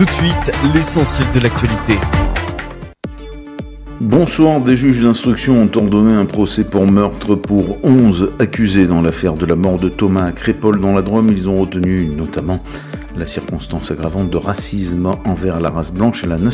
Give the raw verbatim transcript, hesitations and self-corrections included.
Tout de suite, l'essentiel de l'actualité. Bonsoir, des juges d'instruction ont ordonné un procès pour meurtre pour onze accusés dans l'affaire de la mort de Thomas à Crépol dans la Drôme. Ils ont retenu notamment la circonstance aggravante de racisme envers la race blanche et la nation.